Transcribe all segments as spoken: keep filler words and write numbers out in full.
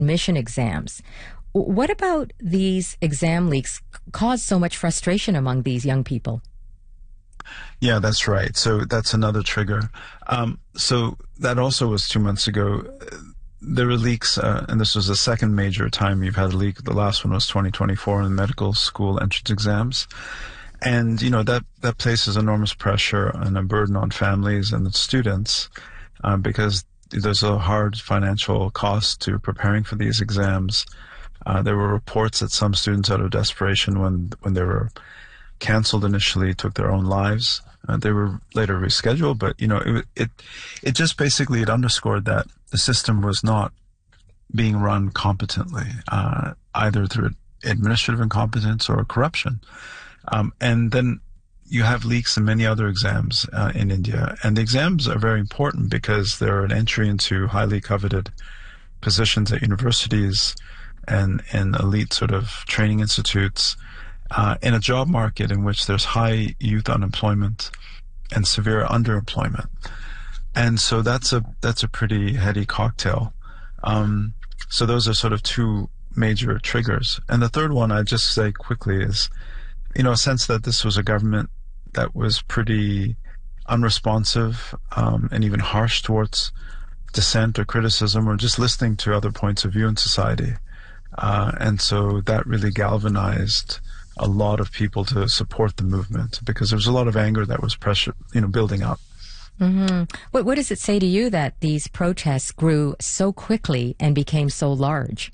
admission exams. W- What about these exam leaks caused so much frustration among these young people? Yeah, that's right. So that's another trigger. Um, so that also was two months ago. There were leaks, uh, and this was the second major time you've had a leak. The last one was twenty twenty-four in medical school entrance exams. And, you know, that, that places enormous pressure and a burden on families and the students, uh, because there's a hard financial cost to preparing for these exams. Uh, there were reports that some students, out of desperation, when when they were canceled initially, took their own lives. Uh, they were later rescheduled, but you know, it it it just basically it underscored that the system was not being run competently, uh, either through administrative incompetence or corruption. Um, and then you have leaks in many other exams uh, in India, and the exams are very important because they're an entry into highly coveted positions at universities and in elite sort of training institutes, uh, in a job market in which there's high youth unemployment and severe underemployment. And so that's a that's a pretty heady cocktail. Um, so those are sort of two major triggers. And the third one I'd just say quickly is, you know, a sense that this was a government that was pretty unresponsive, um, and even harsh towards dissent or criticism or just listening to other points of view in society. Uh, and so that really galvanized a lot of people to support the movement because there was a lot of anger that was pressure, you know, building up. Mm-hmm. What, what does it say to you that these protests grew so quickly and became so large?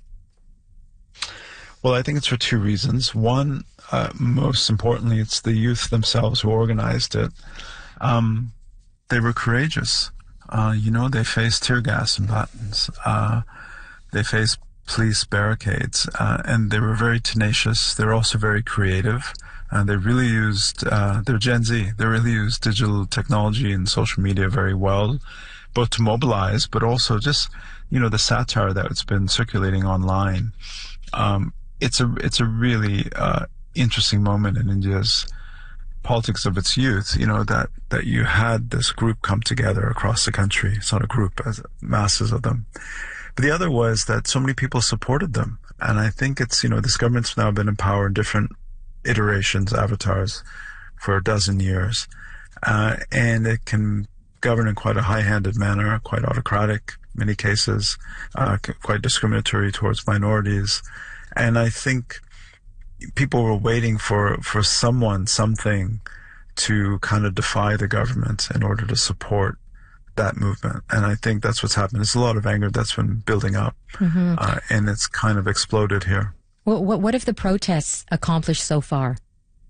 Well, I think it's for two reasons. One, uh, most importantly, it's the youth themselves who organized it. Um, they were courageous. Uh, you know, they faced tear gas and buttons. Uh, they faced police barricades, uh, and they were very tenacious. They were also very creative. Uh, they really used, uh, they're Gen Z, they really used digital technology and social media very well, both to mobilize, but also just, you know, the satire that's been circulating online. Um, it's a, it's a really, uh, interesting moment in India's politics of its youth, you know, that, that you had this group come together across the country. It's not a group, as masses of them. But the other was that so many people supported them. And I think it's, you know, this government's now been in power in different iterations, avatars, for a dozen years. Uh, and it can govern in quite a high-handed manner, quite autocratic in many cases, uh, quite discriminatory towards minorities. And I think people were waiting for, for someone, something to kind of defy the government in order to support that movement. And I think that's what's happened. There's a lot of anger that's been building up, mm-hmm. uh, and it's kind of exploded here. Well, what, what have the protests accomplished so far?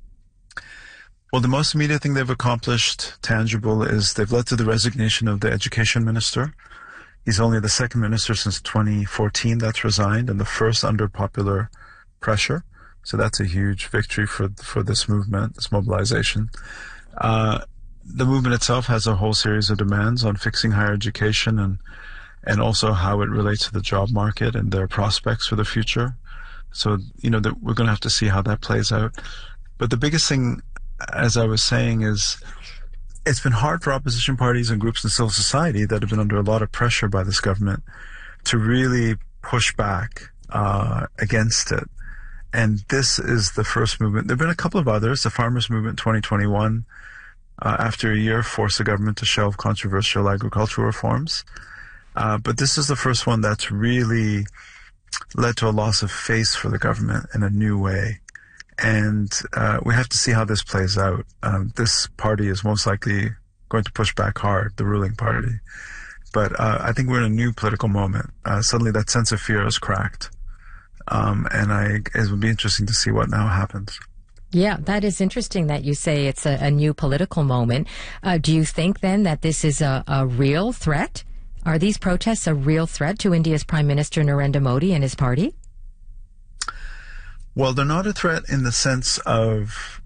Well, the most immediate thing they've accomplished, tangible, is they've led to the resignation of the education minister. He's only the second minister since twenty fourteen that's resigned, and the first under popular pressure. So that's a huge victory for for this movement, this mobilization. Uh, the movement itself has a whole series of demands on fixing higher education and and also how it relates to the job market and their prospects for the future. So, you know, that we're going to have to see how that plays out. But the biggest thing, as I was saying, is it's been hard for opposition parties and groups in civil society that have been under a lot of pressure by this government to really push back uh, against it. And this is the first movement. There have been a couple of others. The Farmers Movement twenty twenty-one, uh, after a year, forced the government to shelve controversial agricultural reforms. Uh, but this is the first one that's really led to a loss of face for the government in a new way. And uh, we have to see how this plays out. Um, this party is most likely going to push back hard, the ruling party. But uh, I think we're in a new political moment. Uh, suddenly that sense of fear is cracked. Um, and I, it would be interesting to see what now happens. Yeah, that is interesting that you say it's a, a new political moment. Uh, do you think then that this is a, a real threat? Are these protests a real threat to India's Prime Minister Narendra Modi and his party? Well, they're not a threat in the sense of,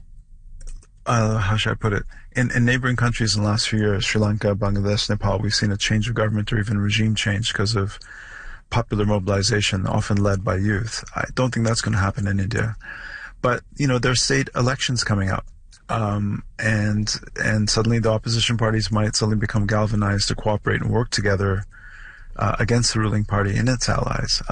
uh, how should I put it? In, in neighboring countries in the last few years, Sri Lanka, Bangladesh, Nepal, we've seen a change of government or even regime change because of popular mobilization, often led by youth. I don't think that's going to happen in India. But, you know, there's state elections coming up. Um, and, and suddenly the opposition parties might suddenly become galvanized to cooperate and work together uh, against the ruling party and its allies.